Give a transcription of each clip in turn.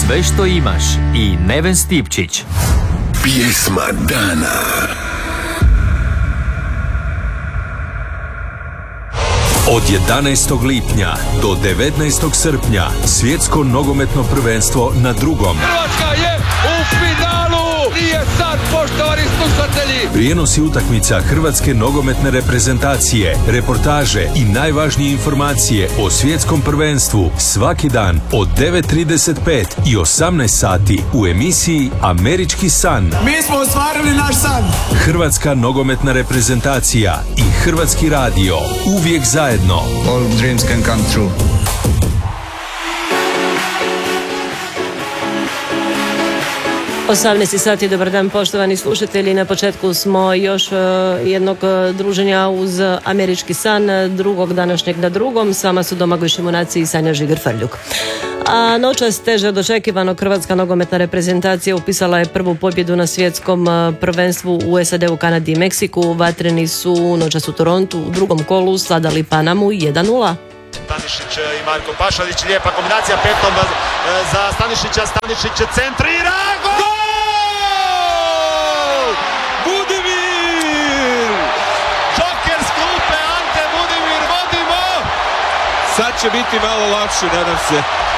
Sve što imaš i Neven Stipčić. Pjesma dana. Od 11. lipnja do 19. srpnja svjetsko nogometno prvenstvo na drugom. Hrvatska je u finalu! Nije sad, poštovani slušatelji! Prijenosi utakmica hrvatske nogometne reprezentacije, reportaže i najvažnije informacije o svjetskom prvenstvu svaki dan od 9:35 i 18 sati u emisiji Američki san. Mi smo ostvarili naš san! Hrvatska nogometna reprezentacija i Hrvatski radio uvijek zajedno. All dreams can come true. 18 sati, dobar dan poštovani slušatelji. Na početku smo još jednog druženja uz Američki san, drugog današnjeg na drugom. S vama su Domagoj Šimunac i Sanja Žigar-Frljuk. A noćas teže od očekivanog hrvatska nogometna reprezentacija upisala je prvu pobjedu na svjetskom prvenstvu u SAD-u, Kanadi i Meksiku. Vatreni su noćas u Torontu u drugom kolu sladali Panamu 1:0. Stanišić i Marko Pašalić, lijepa kombinacija petom za Stanišića, Stanišić centrira, gol! Budimir! Joker s klupe, Ante Budimir, vodimo! Sad će biti malo lakše, nadam se.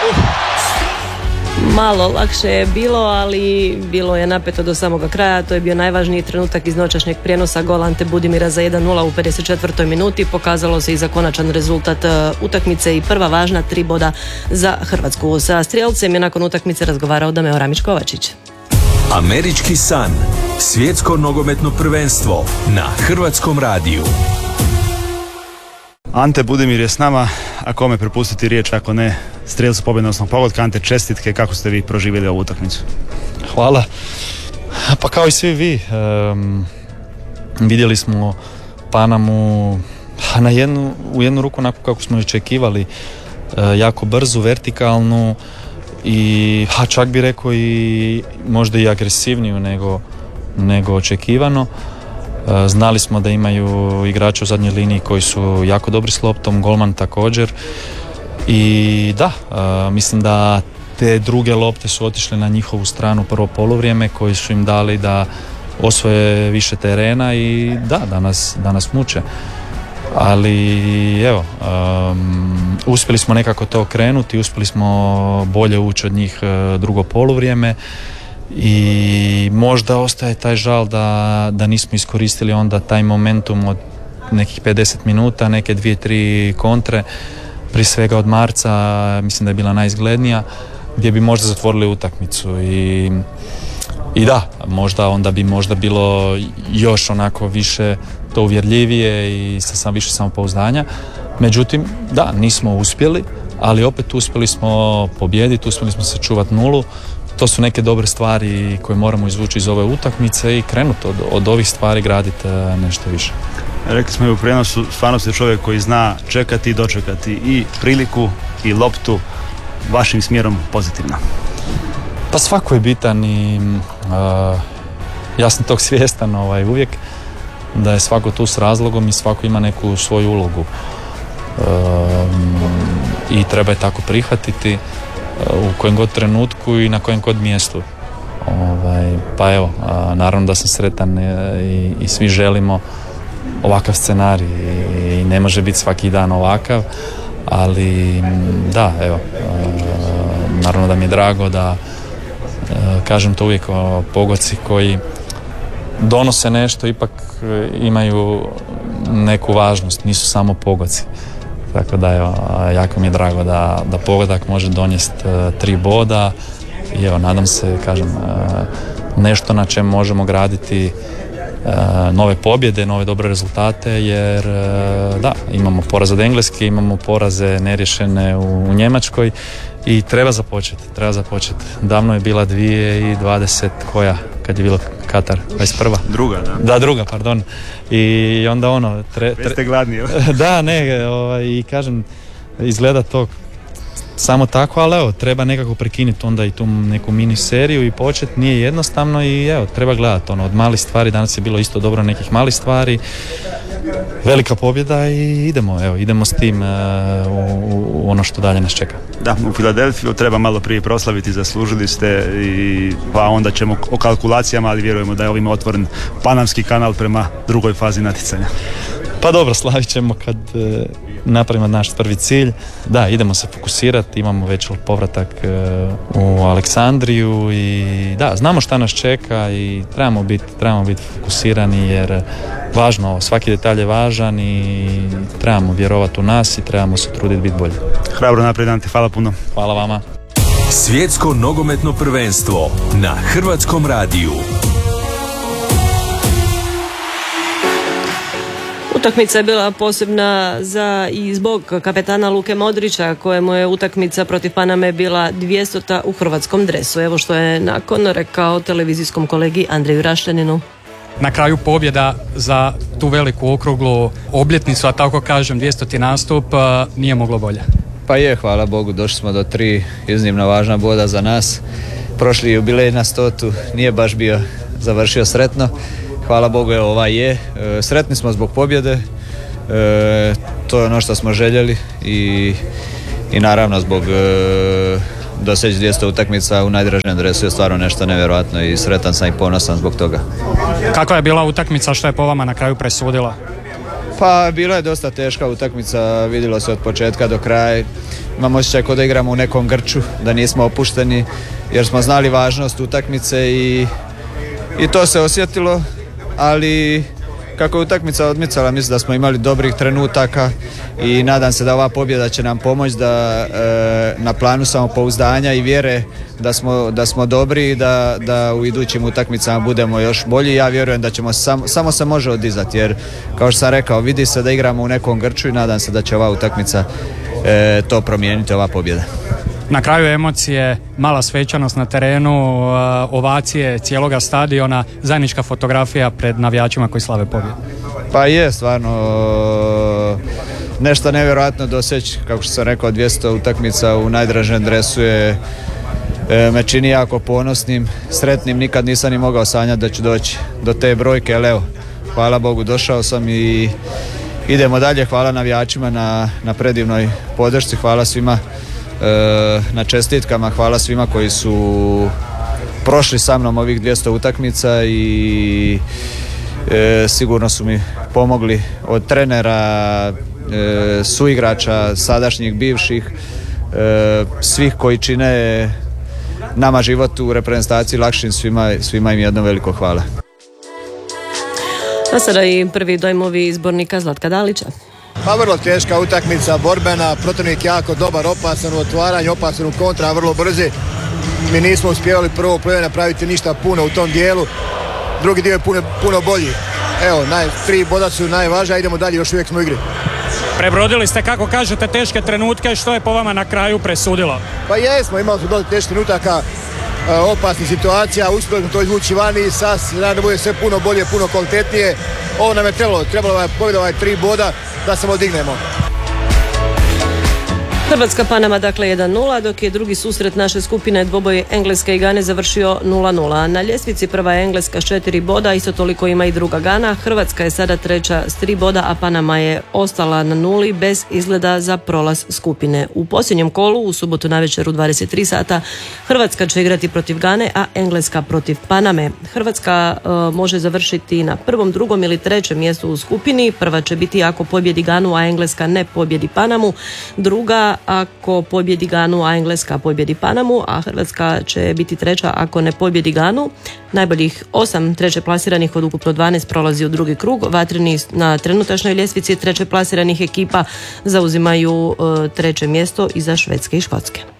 Malo lakše je bilo, ali bilo je napeto do samoga kraja. To je bio najvažniji trenutak iz noćašnjeg prijenosa. Gol Ante Budimira za 1:0 u 54. minuti. Pokazalo se i za konačan rezultat utakmice i prva važna 3 boda za Hrvatsku. Sa strijelcem je nakon utakmice razgovarao Dameo Ramić-Kovačić. Američki san. Svjetsko nogometno prvenstvo na Hrvatskom radiju. Ante Budimir je s nama, a kome prepustiti riječ ako ne strijelcu pobjednosnog pogotka. Ante, čestitke, kako ste vi proživjeli ovu utakmicu? Hvala. Pa kao i svi vi, vidjeli smo Panamu u jednu ruku onako kako smo očekivali, jako brzu, vertikalnu i čak bi rekao i možda i agresivniju nego očekivano. Znali smo da imaju igrače u zadnjoj liniji koji su jako dobri s loptom, golman također. I da, mislim da te druge lopte su otišle na njihovu stranu prvo poluvrijeme, koji su im dali da osvoje više terena i da nas muče. Ali evo, uspjeli smo nekako to okrenuti, uspjeli smo bolje ući od njih drugo poluvrijeme. I možda ostaje taj žal da nismo iskoristili onda taj momentum od nekih 50 minuta, neke 2-3 kontre, prije svega od Marca, mislim da je bila najizglednija, gdje bi možda zatvorili utakmicu i da, onda bi možda bilo još onako više to uvjerljivije i sa više samopouzdanja. Međutim, da, nismo uspjeli, ali opet uspjeli smo pobijediti, uspjeli smo sačuvati nulu. To su neke dobre stvari koje moramo izvući iz ove utakmice i krenuti od ovih stvari graditi nešto više. Rekli smo i u prijenosu, stvarno ste čovjek koji zna čekati i dočekati i priliku i loptu, vašim smjerom pozitivno. Pa svako je bitan i ja sam tog svjestan uvijek da je svako tu s razlogom i svako ima neku svoju ulogu i treba je tako prihvatiti u kojem god trenutku i na kojem god mjestu. Pa evo, naravno da sam sretan i svi želimo ovakav scenarij i ne može biti svaki dan ovakav, ali da, evo, naravno da mi je drago da kažem to uvijek, pogodci koji donose nešto ipak imaju neku važnost, nisu samo pogodci. Tako da evo, jako mi je drago da pogodak može donijeti 3 boda i evo, nadam se, kažem, nešto na čem možemo graditi nove pobjede, nove dobre rezultate, jer da, imamo poraz od Engleske, imamo poraze neriješene u Njemačkoj i treba započeti. Davno je bila 2020 koja, kad je bilo Katar, 21. Druga, da. Da, druga, pardon. I onda ste gladni, evo. Da, i kažem, izgleda to samo tako, ali evo, treba nekako prekinuti onda i tu neku mini seriju i početi, nije jednostavno i evo, treba gledati od malih stvari, danas je bilo isto dobro nekih malih stvari, velika pobjeda i idemo s tim u ono što dalje nas čeka. Da, u Filadelfiju treba malo prije proslaviti, zaslužili ste, pa onda ćemo o kalkulacijama, ali vjerujemo da je ovim otvoren panamski kanal prema drugoj fazi natjecanja. Pa dobro, slavit ćemo kad napravimo naš prvi cilj. Da, idemo se fokusirati, imamo već povratak u Aleksandriju i da, znamo šta nas čeka i trebamo biti fokusirani jer važno, svaki detalj je važan i trebamo vjerovati u nas i trebamo se truditi biti bolji. Hrabro naprijed, Ante, hvala puno. Hvala vama. Svjetsko nogometno prvenstvo na Hrvatskom radiju. Utakmica je bila posebna i zbog kapetana Luke Modrića, kojemu je utakmica protiv Paname bila 200. u hrvatskom dresu. Evo što je nakon rekao televizijskom kolegi Andreju Raštaninu. Na kraju pobjeda za tu veliku okruglu obljetnicu, a tako kažem 200. nastup, nije moglo bolje. Pa je, hvala Bogu, došli smo do 3 iznimno važna boda za nas. Prošli jubilej na 100. nije baš bio završio sretno. Hvala Bogu, evo ovaj je. Sretni smo zbog pobjede, to je ono što smo željeli i naravno zbog doseći 200 utakmica u najdražem dresu je stvarno nešto nevjerojatno i sretan sam i ponosan zbog toga. Kakva je bila utakmica, što je po vama na kraju presudila? Pa bila je dosta teška utakmica, vidjelo se od početka do kraja. Imam osjećaj kao da igramo u nekom grču, da nismo opušteni jer smo znali važnost utakmice i to se osjetilo, ali kako je utakmica odmicala, mislim da smo imali dobrih trenutaka i nadam se da ova pobjeda će nam pomoći da na planu samopouzdanja i vjere da smo dobri i da u idućim utakmicama budemo još bolji. Ja vjerujem da ćemo samo se može oddizati jer kao što sam rekao, vidi se da igramo u nekom grču i nadam se da će ova utakmica to promijeniti, ova pobjeda. Na kraju emocije, mala svečanost na terenu, ovacije cijeloga stadiona, zajednička fotografija pred navijačima koji slave pobjedu. Pa je, stvarno nešto nevjerojatno doseći, kako što sam rekao, 200 utakmica u najdražem dresu me čini jako ponosnim, sretnim, nikad nisam ni mogao sanjati da ću doći do te brojke, ali evo, hvala Bogu, došao sam i idemo dalje. Hvala navijačima na predivnoj podršci, hvala svima na čestitkama, hvala svima koji su prošli sa mnom ovih 200 utakmica i sigurno su mi pomogli od trenera, suigrača, sadašnjih, bivših, svih koji čine nama život u reprezentaciji lakšim, svima im jedno veliko hvala. A sada i prvi dojmovi izbornika Zlatka Dalića. Pa vrlo teška utakmica, borbena, protivnik jako dobar, opasan u otvaranju, opasan u kontra, vrlo brzi. Mi nismo uspjevali prvo polovreme napraviti ništa puno u tom dijelu, drugi dio je puno bolji. Evo, 3 boda su najvažnija, idemo dalje, još uvijek smo u igri. Prebrodili ste, kako kažete, teške trenutke, što je po vama na kraju presudilo? Pa jesmo, imali smo dosta teških trenutaka, opasnih situacija, uspjeli smo to izvući vani i sad da bude sve puno bolje, puno kvalitetnije. Ovo nam je trebalo pobjeda 3 boda da se odignemo. Hrvatska Panama dakle 1-0, dok je drugi susret naše skupine dvoboj Engleska i Gane završio 0-0. Na ljestvici prva je Engleska s 4 boda, isto toliko ima i druga Gana. Hrvatska je sada treća s 3 boda, a Panama je ostala na 0 bez izgleda za prolaz skupine. U posljednjem kolu, u subotu navečer u 23 sata, Hrvatska će igrati protiv Gane, a Engleska protiv Paname. Hrvatska može završiti na 1., 2. ili 3. mjestu u skupini. Prva će biti ako pobjedi Ganu, a Engleska ne pobjedi Panamu. Druga ako pobjedi Ganu, a Engleska pobjedi Panamu, a Hrvatska će biti treća ako ne pobjedi Ganu. Najboljih 8 treće plasiranih od ukupno 12 prolazi u drugi krug. Vatreni na trenutačnoj ljestvici treće plasiranih ekipa zauzimaju 3. mjesto iza Švedske i Škotske.